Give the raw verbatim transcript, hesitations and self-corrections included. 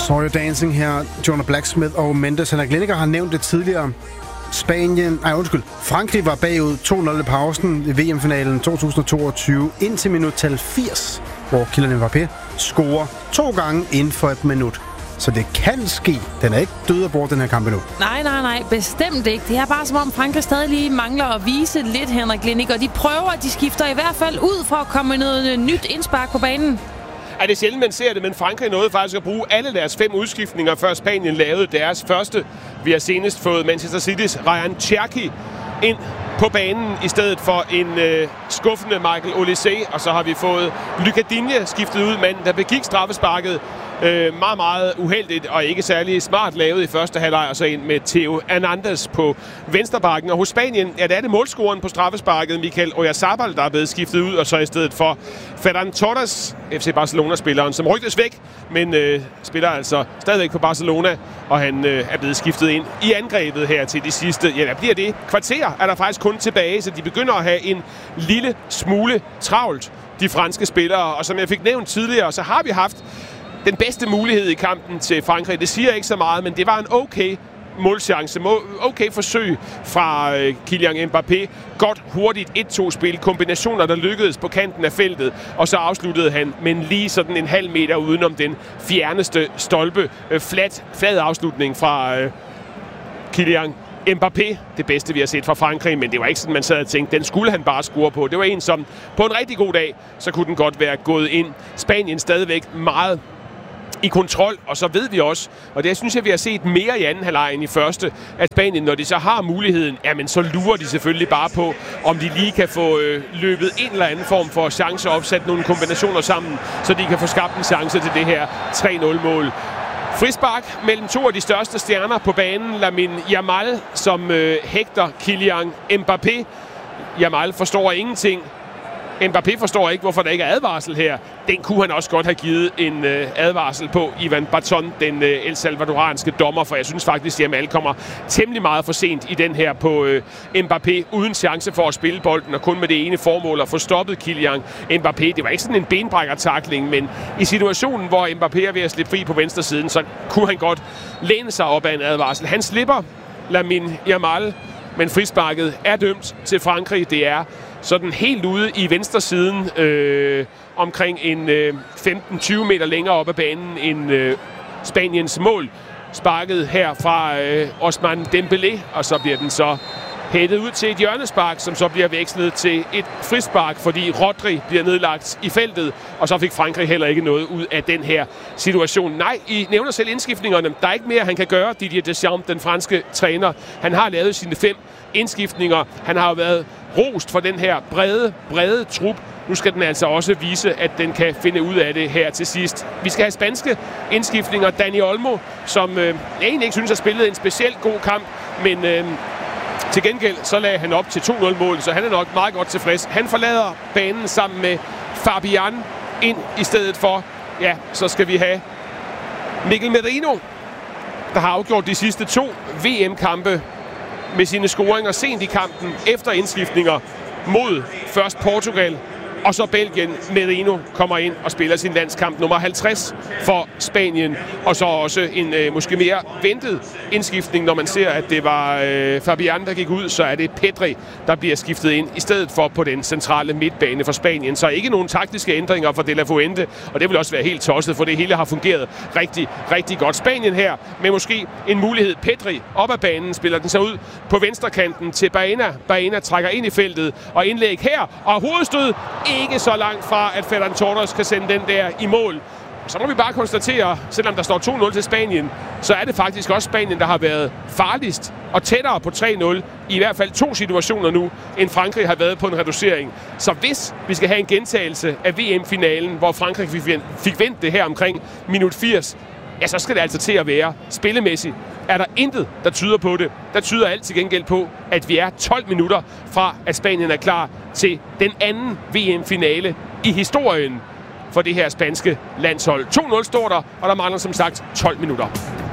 Sawyer Dancing her, Jonah Blacksmith og Mendes. Henrik Lineker har nævnt det tidligere. Spanien, nej undskyld, Frankrig var bagud to nul i pausen i V M-finalen to tusind og toogtyve indtil minuttal firs, hvor Kylian Mbappé scorer to gange inden for et minut. Så det kan ske. Den er ikke død og bort, den her kamp endnu. Nej, nej, nej. Bestemt ikke. Det er bare som om Frankrig stadig lige mangler at vise lidt, Henrik Lineker. De prøver, de skifter i hvert fald ud for at komme med noget nyt indspark på banen. Er det sjældent, man ser det, men Frankrig nåede faktisk at bruge alle deres fem udskiftninger, før Spanien lavede deres første. Vi har senest fået Manchester City's Ryan Cherki ind på banen i stedet for en øh, skuffende Michael Olise, og så har vi fået Lucas Digne skiftet ud, manden der begik straffesparket. Øh, meget, meget uheldigt og ikke særlig smart lavet i første halvleg, og så ind med Theo Hernandez på venstrebakken. Og hos Spanien, ja, der er det målscoren på straffesparket, Mikel Oyarzabal, der er blevet skiftet ud, og så i stedet for Ferran Torres, F C Barcelona-spilleren, som rygtes væk, men øh, spiller altså stadigvæk på Barcelona, og han øh, er blevet skiftet ind i angrebet her til de sidste, ja, der bliver det kvarter, er der faktisk kun tilbage, så de begynder at have en lille smule travlt, de franske spillere. Og som jeg fik nævnt tidligere, så har vi haft den bedste mulighed i kampen til Frankrig. Det siger ikke så meget, men det var en okay målchance, okay forsøg fra øh, Kylian Mbappé. Godt, hurtigt et to spil, kombinationer, der lykkedes på kanten af feltet, og så afsluttede han, men lige sådan en halv meter udenom den fjerneste stolpe. Øh, flat, flad afslutning fra øh, Kylian Mbappé, det bedste vi har set fra Frankrig, men det var ikke sådan, man sad og tænkte, den skulle han bare score på. Det var en, som på en rigtig god dag, så kunne den godt være gået ind. Spanien stadigvæk meget i kontrol, og så ved vi også, og det synes jeg, vi har set mere i anden halvleg end i første, at Spanien, når de så har muligheden, jamen så lurer de selvfølgelig bare på, om de lige kan få øh, løbet en eller anden form for chance og opsat nogle kombinationer sammen, så de kan få skabt en chance til det her tre nul-mål. Frispark mellem to af de største stjerner på banen, Lamine Yamal, som øh, hægter Kylian Mbappé. Yamal forstår ingenting. Mbappé forstår ikke, hvorfor der ikke er advarsel her. Den kunne han også godt have givet en øh, advarsel på. Ivan Baton, den øh, el salvadoranske dommer, for jeg synes faktisk, at Yamal kommer temmelig meget for sent i den her på øh, Mbappé, uden chance for at spille bolden, og kun med det ene formål at få stoppet Kylian Mbappé. Det var ikke sådan en benbrækker-tackling, men i situationen, hvor Mbappé er ved at slippe fri på venstre siden, så kunne han godt læne sig op af en advarsel. Han slipper Lamine Yamal, men frisparket er dømt til Frankrig. Det er sådan helt ude i venstre siden, øh, omkring en øh, femten til tyve meter længere op ad banen end øh, Spaniens mål. Sparket her fra øh, Ousmane Dembélé, og så bliver den så hættet ud til et hjørnespark, som så bliver vekslet til et frispark, fordi Rodri bliver nedlagt i feltet, og så fik Frankrig heller ikke noget ud af den her situation. Nej, I nævner selv indskiftningerne. Der er ikke mere, han kan gøre, Didier Deschamps, den franske træner. Han har lavet sine fem indskiftninger. Han har jo været rost for den her brede, brede trup. Nu skal den altså også vise, at den kan finde ud af det her til sidst. Vi skal have spanske indskiftninger. Dani Olmo, som øh, egentlig ikke synes har spillet en specielt god kamp, men øh, til gengæld så lagde han op til to nul-mål, så han er nok meget godt tilfreds. Han forlader banen sammen med Fabian ind i stedet for. Ja, så skal vi have Mikel Merino, der har afgjort de sidste to V M-kampe med sine scoringer sent i kampen efter indskiftninger mod først Portugal og så Belgien. Merino kommer ind og spiller sin landskamp nummer halvtreds for Spanien, og så også en øh, måske mere ventet indskiftning, når man ser, at det var øh, Fabian, der gik ud, så er det Pedri, der bliver skiftet ind i stedet for på den centrale midtbane for Spanien. Så ikke nogen taktiske ændringer for De La Fuente, og det vil også være helt tosset, for det hele har fungeret rigtig, rigtig godt. Spanien her med måske en mulighed. Pedri op ad banen, spiller den så ud på venstrekanten til Baena. Baena trækker ind i feltet, og indlæg her, og hovedstød ikke så langt fra, at Ferran Torres kan sende den der i mål. Så må vi bare konstatere, selvom der står to nul til Spanien, så er det faktisk også Spanien, der har været farligst og tættere på tre nul, i hvert fald to situationer nu, end Frankrig har været på en reducering. Så hvis vi skal have en gentagelse af V M-finalen, hvor Frankrig fik vendt det her omkring minut firs, ja, så skal det altså til at være spillemæssigt. Er der intet, der tyder på det. Der tyder alt til gengæld på, at vi er tolv minutter fra, at Spanien er klar til den anden V M-finale i historien for det her spanske landshold. to nul står der, og der mangler som sagt tolv minutter.